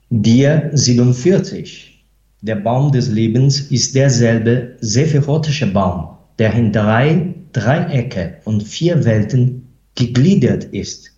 Dir 47. Der Baum des Lebens ist derselbe sephirotische Baum, der in 3 Dreiecke und 4 Welten gegliedert ist.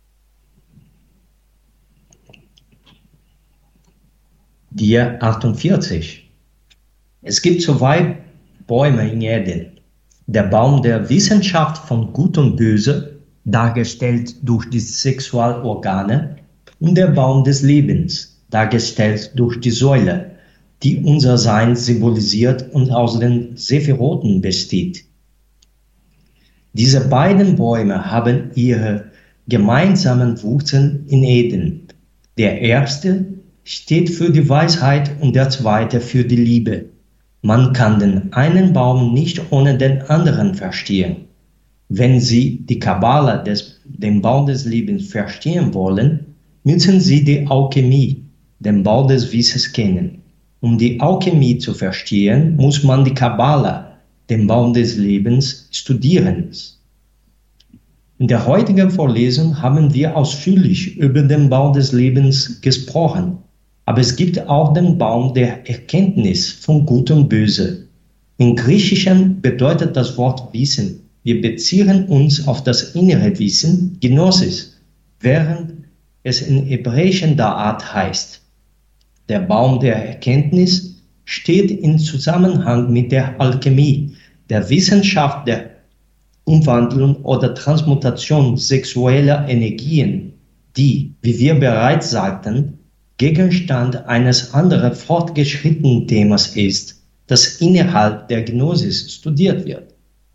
Dir 48. Es gibt 2 Bäume in Eden. Der Baum der Wissenschaft von Gut und Böse, dargestellt durch die Sexualorgane, und der Baum des Lebens, dargestellt durch die Säule, die unser Sein symbolisiert und aus den Sephiroten besteht. Diese beiden Bäume haben ihre gemeinsamen Wurzeln in Eden. Der erste steht für die Weisheit und der zweite für die Liebe. Man kann den einen Baum nicht ohne den anderen verstehen. Wenn Sie die Kabbala, den Baum des Lebens, verstehen wollen, müssen Sie die Alchemie, den Bau des Wissens, kennen. Um die Alchemie zu verstehen, muss man die Kabbala, den Baum des Lebens, studieren. In der heutigen Vorlesung haben wir ausführlich über den Baum des Lebens gesprochen, aber es gibt auch den Baum der Erkenntnis von Gut und Böse. Im Griechischen bedeutet das Wort Wissen. Wir beziehen uns auf das innere Wissen, Gnosis, während es in Hebräischen Da'at heißt. Der Baum der Erkenntnis steht in Zusammenhang mit der Alchemie, der Wissenschaft der Umwandlung oder Transmutation sexueller Energien, die, wie wir bereits sagten, Gegenstand eines anderen fortgeschrittenen Themas ist, das innerhalb der Gnosis studiert wird.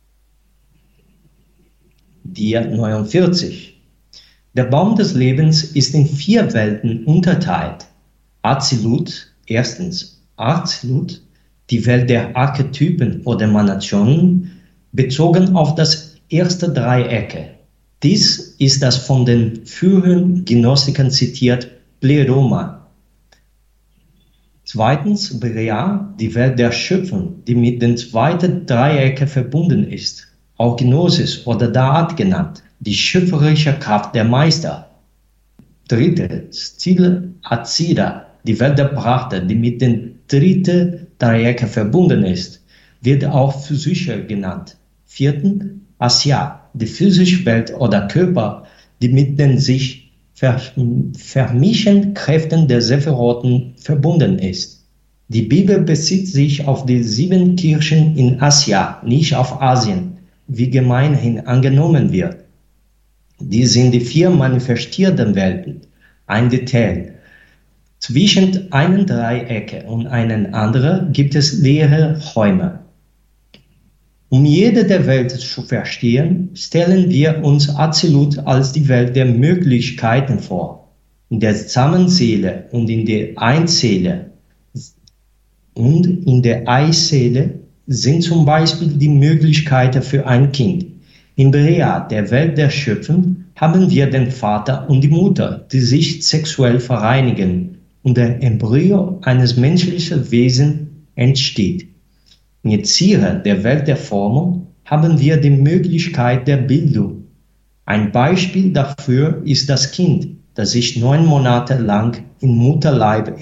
Dir 49. Der Baum des Lebens ist in 4 Welten unterteilt. Azilut, erstens Azilut, die Welt der Archetypen oder Emanationen, bezogen auf das erste Dreiecke. Dies ist das von den früheren Gnostikern zitiert Pleroma. Zweitens Bria, die Welt der Schöpfung, die mit den zweiten Dreiecke verbunden ist, auch Gnosis oder Da'at genannt, die schöpferische Kraft der Meister. Drittens Ziel Azida, die Welt der Prachter, die mit den dritten Dreiecke verbunden ist, wird auch physische genannt. Viertens Asya, die physische Welt oder Körper, die mit den sich vermischen Kräften der Sephiroten verbunden ist. Die Bibel bezieht sich auf die 7 Kirchen in Asya, nicht auf Asien, wie gemeinhin angenommen wird. Dies sind die 4 manifestierten Welten. Ein Detail. Zwischen einem Dreiecke und einem anderen gibt es leere Räume. Um jede der Welten zu verstehen, stellen wir uns Azilut als die Welt der Möglichkeiten vor. In der Samenseele und in der Einseele und in der Eiseele sind zum Beispiel die Möglichkeiten für ein Kind. In Bria, der Welt der Schöpfung, haben wir den Vater und die Mutter, die sich sexuell vereinigen und der Embryo eines menschlichen Wesens entsteht. In Yetzirah, der Welt der Formung, haben wir die Möglichkeit der Bildung. Ein Beispiel dafür ist das Kind, das sich 9 Monate lang im Mutterleib